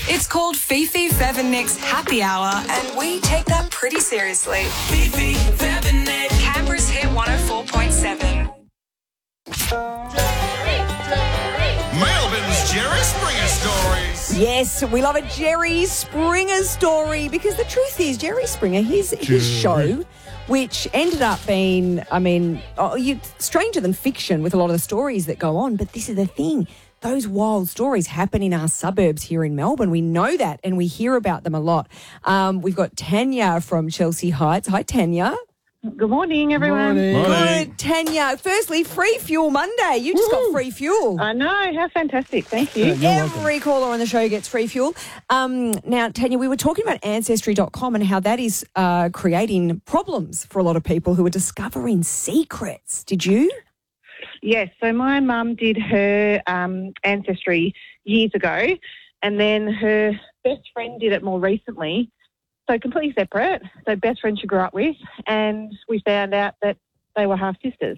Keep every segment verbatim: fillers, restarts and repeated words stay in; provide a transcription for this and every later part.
It's called Fifi, Fev and Nick's Happy Hour, and we take that pretty seriously. Fifi, Fev and Nick. Canberra's Hit one oh four point seven. Melbourne's Jerry Springer Stories. Yes, we love a Jerry Springer story because the truth is, Jerry Springer, his, his show, which ended up being, I mean, oh, you, stranger than fiction with a lot of the stories that go on, but this is the thing. Those wild stories happen in our suburbs here in Melbourne. We know that and we hear about them a lot. Um, we've got Tanya from Chelsea Heights. Hi, Tanya. Good morning, everyone. Morning. Good, Tanya. Firstly, Free Fuel Monday. You just got free fuel. I know, how fantastic. Thank you. Every caller on the show gets free fuel. Um, now, Tanya, we were talking about Ancestry dot com and how that is uh, creating problems for a lot of people who are discovering secrets. Did you? Yes, so my mum did her um, ancestry years ago, and then her best friend did it more recently. So completely separate. So best friend she grew up with, and we found out that they were half sisters.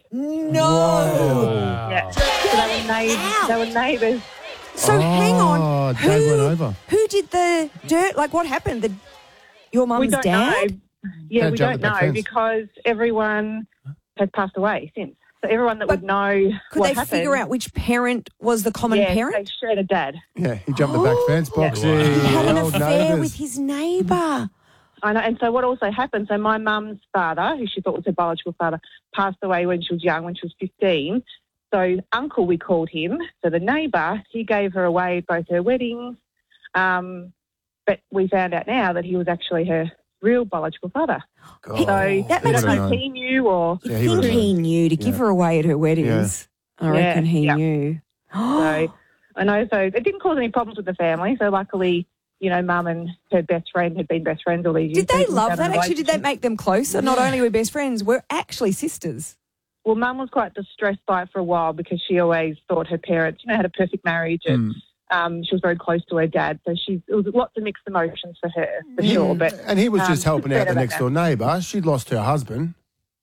No. Yeah. So they were, neighbours, they were neighbours. So hang on. Oh, Who, Dad went over. Who did the dirt? Like, what happened? The, your We mum's don't dad? know. Yeah, Dad we jumped don't the back know fence. because everyone has passed away since. So everyone that But would know Could what they happened, figure out which parent was the common yeah, parent? they shared a dad. Yeah, he jumped the back fence, Boxy. He had an Old affair neighbours. with his neighbour. I know, and so what also happened, so my mum's father, who she thought was her biological father, passed away when she was young, when she was fifteen. So uncle, we called him. So the neighbour, he gave her away at both her weddings. Um, but we found out now that he was actually her real biological father. God. So That we makes don't would've know known. if he knew or... You Yeah, he think would've he known. knew to give Yeah. her away at her weddings? I reckon Yeah, he yeah. knew. So I know, so it didn't cause any problems with the family. So luckily, you know, mum and her best friend had been best friends all these years. Did they So we love found a that? Actually, did that relationship. make them closer? Not only were best friends, we're actually sisters. Well, mum was quite distressed by it for a while because she always thought her parents, you know, had a perfect marriage and um, she was very close to her dad. So she, it was lots of mixed emotions for her, for sure. But And he was just um, helping it's out the better next than door neighbour. She'd lost her husband.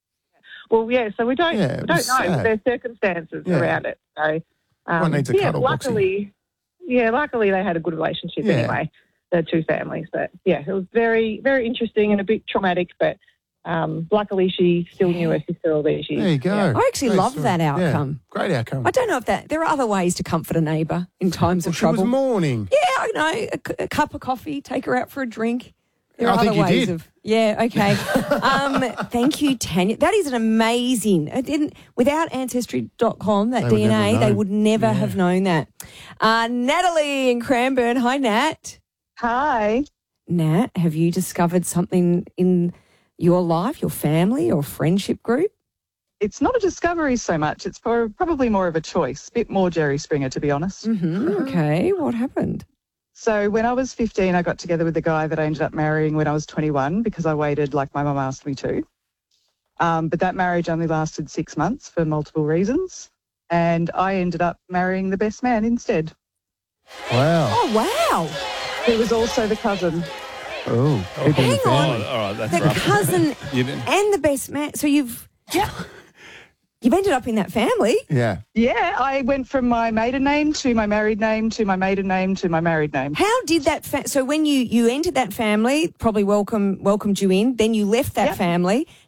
Well, yeah, so we don't, Yeah, it we don't was know sad. their circumstances Yeah. around it. So, um, One needs a yeah, cuddle, Boxy. luckily, yeah, luckily they had a good relationship Yeah. anyway, the two families. But yeah, it was very, very interesting and a bit traumatic. But um, luckily, she still knew her sister all these years. There you go. Yeah. I actually Great love story. that Yeah, outcome. great outcome. I don't know if that there are other ways to comfort a neighbour in times Well, of she trouble. was mourning. Yeah, I know. A, cu- a cup of coffee, take her out for a drink. There I are think other you ways did. of. Yeah, okay. um, thank you, Tanya. That is an amazing. I didn't without ancestry dot com, that They would D N A, never they know. would never Yeah. have known that. Uh, Natalie in Cranbourne. Hi, Nat. Hi. Nat, have you discovered something in your life, your family, or friendship group? It's not a discovery so much. It's for probably more of a choice. Bit more Jerry Springer, to be honest. Mm-hmm. Okay, what happened? So when I was fifteen, I got together with the guy that I ended up marrying when I was twenty-one because I waited like my mum asked me to. Um, but that marriage only lasted six months for multiple reasons. And I ended up marrying the best man instead, Wow. Oh, wow. who was also the cousin. Oh, people in the Hang on. family. All right, that's The rough. cousin You didn't. and the best man. So you've you've ended up in that family. Yeah. Yeah, I went from my maiden name to my married name to my maiden name to my married name. How did that? Fa- so when you you entered that family, probably welcome welcomed you in. Then you left that Yep. family.